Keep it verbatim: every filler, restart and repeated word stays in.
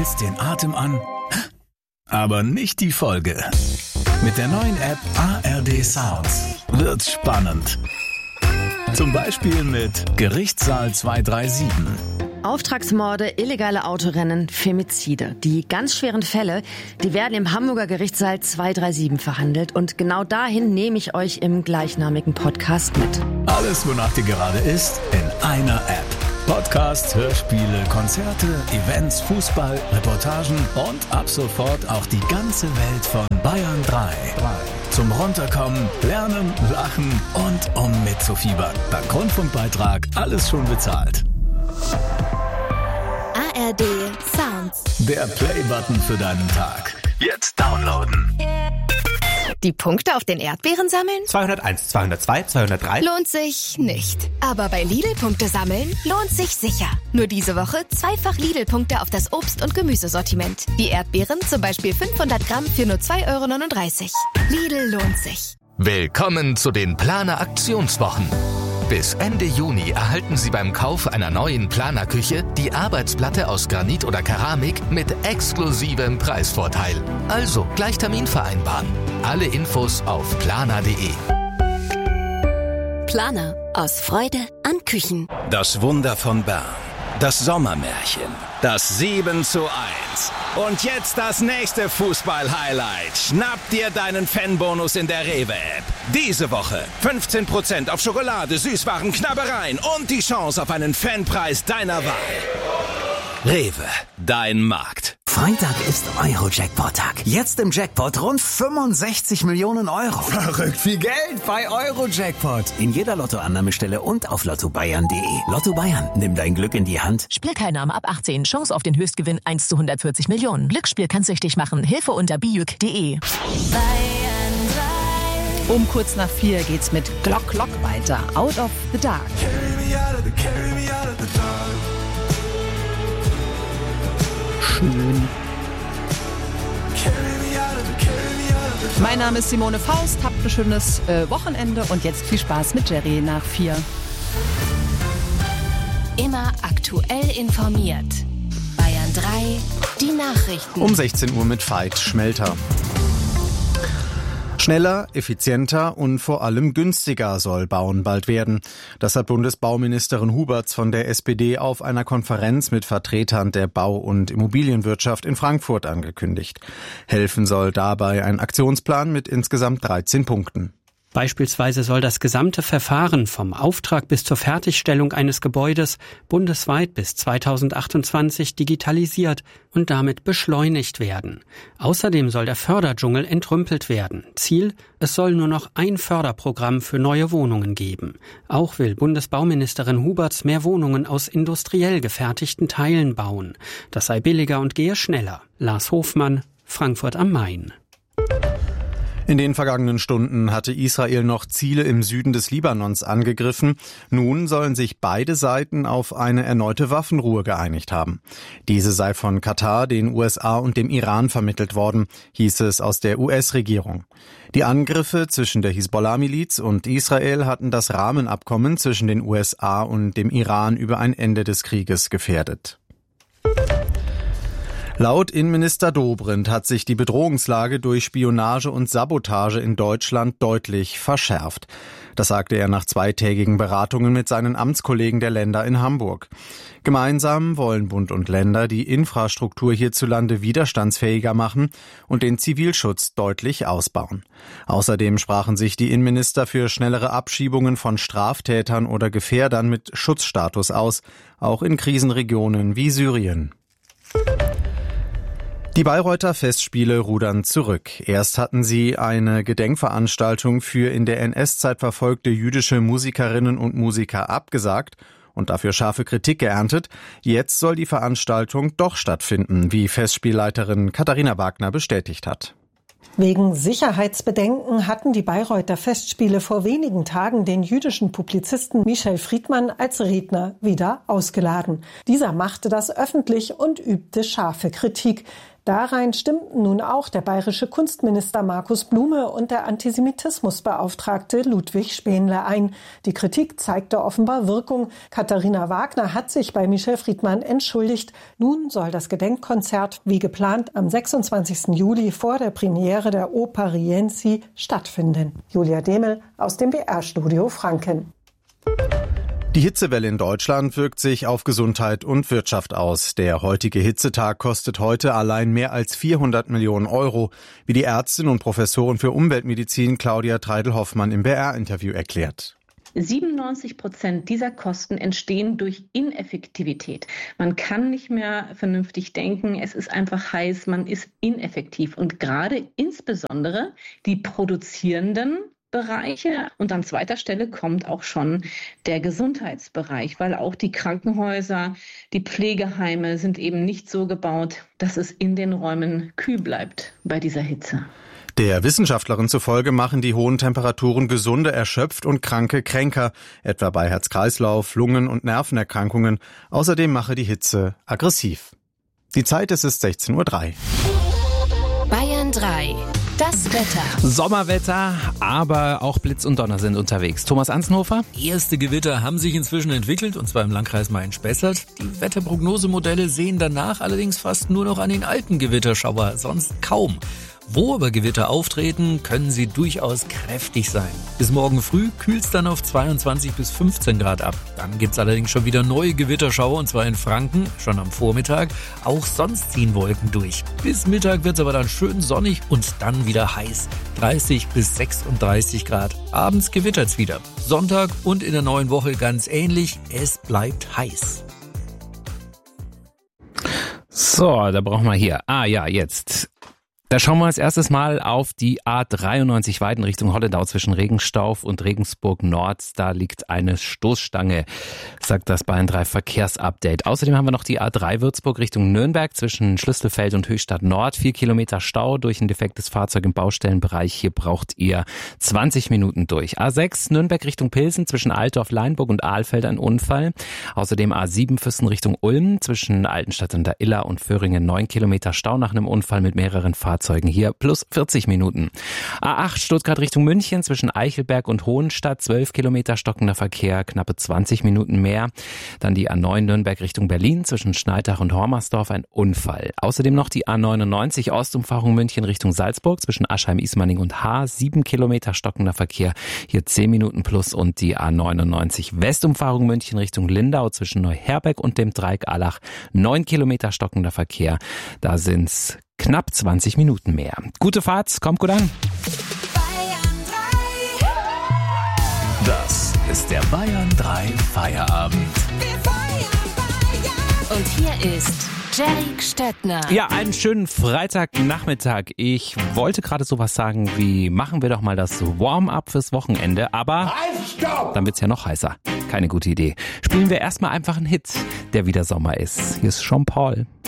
hältst den Atem an, aber nicht die Folge. Mit der neuen App A R D Sounds wird's spannend. Zum Beispiel mit Gerichtssaal zwei drei sieben. Auftragsmorde, illegale Autorennen, Femizide. Die ganz schweren Fälle, die werden im Hamburger Gerichtssaal zwei drei sieben verhandelt. Und genau dahin nehme ich euch im gleichnamigen Podcast mit. Alles, wonach dir gerade ist, in einer App. Podcasts, Hörspiele, Konzerte, Events, Fußball, Reportagen und ab sofort auch die ganze Welt von Bayern drei. Zum Runterkommen, Lernen, Lachen und um mitzufiebern. Dank Rundfunkbeitrag alles schon bezahlt. A R D Sounds. Der Play-Button für deinen Tag. Jetzt downloaden. Die Punkte auf den Erdbeeren sammeln? zweihunderteins, zweihundertzwei, zweihundertdrei. Lohnt sich nicht. Aber bei Lidl Punkte sammeln lohnt sich sicher. Nur diese Woche zweifach Lidl-Punkte auf das Obst- und Gemüsesortiment. Die Erdbeeren zum Beispiel fünfhundert Gramm für nur zwei Euro neununddreißig. Lidl lohnt sich. Willkommen zu den Planer Aktionswochen. Bis Ende Juni erhalten Sie beim Kauf einer neuen Planerküche die Arbeitsplatte aus Granit oder Keramik mit exklusivem Preisvorteil. Also gleich Termin vereinbaren. Alle Infos auf planer punkt de. Planer. Aus Freude an Küchen. Das Wunder von Bern. Das Sommermärchen. Das sieben zu eins. Und jetzt das nächste Fußball-Highlight. Schnapp dir deinen Fanbonus in der Rewe-App. Diese Woche fünfzehn Prozent auf Schokolade, Süßwaren, Knabbereien und die Chance auf einen Fanpreis deiner Wahl. Rewe, dein Markt. Freitag ist Euro-Jackpot-Tag. Jetzt im Jackpot rund fünfundsechzig Millionen Euro. Verrückt viel Geld bei Euro-Jackpot. In jeder Lottoannahmestelle und auf lotto bayern punkt de. Lotto Bayern, nimm dein Glück in die Hand. Spielteilnahme ab achtzehn. Chance auf den Höchstgewinn eins zu hundertvierzig Millionen. Glücksspiel kann süchtig machen. Hilfe unter bijuk punkt de. Um kurz nach vier geht's mit Glock Glock weiter. Out of the Dark. Schön. Mein Name ist Simone Faust. Habt ein schönes äh, Wochenende und jetzt viel Spaß mit Jerry nach vier. Immer aktuell informiert. Bayern drei, die Nachrichten. Um sechzehn Uhr mit Veit Schmelter. Schneller, effizienter und vor allem günstiger soll Bauen bald werden. Das hat Bundesbauministerin Huberts von der S P D auf einer Konferenz mit Vertretern der Bau- und Immobilienwirtschaft in Frankfurt angekündigt. Helfen soll dabei ein Aktionsplan mit insgesamt dreizehn Punkten. Beispielsweise soll das gesamte Verfahren vom Auftrag bis zur Fertigstellung eines Gebäudes bundesweit bis zweitausendachtundzwanzig digitalisiert und damit beschleunigt werden. Außerdem soll der Förderdschungel entrümpelt werden. Ziel: Es soll nur noch ein Förderprogramm für neue Wohnungen geben. Auch will Bundesbauministerin Huberts mehr Wohnungen aus industriell gefertigten Teilen bauen. Das sei billiger und gehe schneller. Lars Hofmann, Frankfurt am Main. In den vergangenen Stunden hatte Israel noch Ziele im Süden des Libanons angegriffen. Nun sollen sich beide Seiten auf eine erneute Waffenruhe geeinigt haben. Diese sei von Katar, den U S A und dem Iran vermittelt worden, hieß es aus der U S-Regierung. Die Angriffe zwischen der Hisbollah-Miliz und Israel hatten das Rahmenabkommen zwischen den U S A und dem Iran über ein Ende des Krieges gefährdet. Laut Innenminister Dobrindt hat sich die Bedrohungslage durch Spionage und Sabotage in Deutschland deutlich verschärft. Das sagte er nach zweitägigen Beratungen mit seinen Amtskollegen der Länder in Hamburg. Gemeinsam wollen Bund und Länder die Infrastruktur hierzulande widerstandsfähiger machen und den Zivilschutz deutlich ausbauen. Außerdem sprachen sich die Innenminister für schnellere Abschiebungen von Straftätern oder Gefährdern mit Schutzstatus aus, auch in Krisenregionen wie Syrien. Die Bayreuther Festspiele rudern zurück. Erst hatten sie eine Gedenkveranstaltung für in der N S-Zeit verfolgte jüdische Musikerinnen und Musiker abgesagt und dafür scharfe Kritik geerntet. Jetzt soll die Veranstaltung doch stattfinden, wie Festspielleiterin Katharina Wagner bestätigt hat. Wegen Sicherheitsbedenken hatten die Bayreuther Festspiele vor wenigen Tagen den jüdischen Publizisten Michel Friedmann als Redner wieder ausgeladen. Dieser machte das öffentlich und übte scharfe Kritik. Darein stimmten nun auch der bayerische Kunstminister Markus Blume und der Antisemitismusbeauftragte Ludwig Spaenle ein. Die Kritik zeigte offenbar Wirkung. Katharina Wagner hat sich bei Michel Friedmann entschuldigt. Nun soll das Gedenkkonzert wie geplant am sechsundzwanzigsten Juli vor der Premiere der Oper Rienzi stattfinden. Julia Demel aus dem B R-Studio Franken. Die Hitzewelle in Deutschland wirkt sich auf Gesundheit und Wirtschaft aus. Der heutige Hitzetag kostet heute allein mehr als vierhundert Millionen Euro, wie die Ärztin und Professorin für Umweltmedizin Claudia Treidel-Hoffmann im B R-Interview erklärt. siebenundneunzig Prozent dieser Kosten entstehen durch Ineffektivität. Man kann nicht mehr vernünftig denken, es ist einfach heiß, man ist ineffektiv. Und gerade insbesondere die produzierenden Bereiche. Und an zweiter Stelle kommt auch schon der Gesundheitsbereich, weil auch die Krankenhäuser, die Pflegeheime sind eben nicht so gebaut, dass es in den Räumen kühl bleibt bei dieser Hitze. Der Wissenschaftlerin zufolge machen die hohen Temperaturen Gesunde erschöpft und Kranke kränker, etwa bei Herz-Kreislauf-, Lungen- und Nervenerkrankungen. Außerdem mache die Hitze aggressiv. Die Zeit ist es sechzehn Uhr drei. Bayern drei. Das Wetter. Sommerwetter, aber auch Blitz und Donner sind unterwegs. Thomas Ansnhofer? Erste Gewitter haben sich inzwischen entwickelt, und zwar im Landkreis Main-Spessart. Die Wetterprognosemodelle sehen danach allerdings fast nur noch an den alten Gewitterschauer, sonst kaum. Wo aber Gewitter auftreten, können sie durchaus kräftig sein. Bis morgen früh kühlt's dann auf zweiundzwanzig bis fünfzehn Grad ab. Dann gibt's allerdings schon wieder neue Gewitterschauer, und zwar in Franken, schon am Vormittag. Auch sonst ziehen Wolken durch. Bis Mittag wird's aber dann schön sonnig und dann wieder heiß. dreißig bis sechsunddreißig Grad. Abends gewittert's wieder. Sonntag und in der neuen Woche ganz ähnlich. Es bleibt heiß. So, da brauchen wir hier. Ah ja, jetzt. Da schauen wir als erstes mal auf die A dreiundneunzig Weiden Richtung Holledau zwischen Regenstauf und Regensburg Nord. Da liegt eine Stoßstange, sagt das Bayern drei Verkehrsupdate. Außerdem haben wir noch die A drei Würzburg Richtung Nürnberg zwischen Schlüsselfeld und Höchstadt Nord. Vier Kilometer Stau durch ein defektes Fahrzeug im Baustellenbereich. Hier braucht ihr zwanzig Minuten durch. A sechs Nürnberg Richtung Pilsen zwischen Altdorf, Leinburg und Ahlfeld ein Unfall. Außerdem A sieben Füssen Richtung Ulm zwischen Altenstadt und der Iller und Föhringen. Neun Kilometer Stau nach einem Unfall mit mehreren Fahrzeugen. Hier plus vierzig Minuten. A acht Stuttgart Richtung München zwischen Eichelberg und Hohenstadt, zwölf Kilometer stockender Verkehr, knappe zwanzig Minuten mehr. Dann die A neun Nürnberg Richtung Berlin zwischen Schneidach und Hormersdorf, ein Unfall. Außerdem noch die A neunundneunzig Ostumfahrung München Richtung Salzburg zwischen Aschheim, Ismaning und Haar, sieben Kilometer stockender Verkehr, hier zehn Minuten plus. Und die A neunundneunzig Westumfahrung München Richtung Lindau zwischen Neuherbeck und dem Dreieck Allach, neun Kilometer stockender Verkehr. Da sind's knapp zwanzig Minuten mehr. Gute Fahrt, kommt gut an. Das ist der Bayern drei Feierabend. Und hier ist Jerry Stöttner. Ja, einen schönen Freitagnachmittag. Ich wollte gerade sowas sagen wie, machen wir doch mal das Warm-up fürs Wochenende, aber dann wird's ja noch heißer. Keine gute Idee. Spielen wir erstmal einfach einen Hit, der wieder Sommer ist. Hier ist Sean Paul.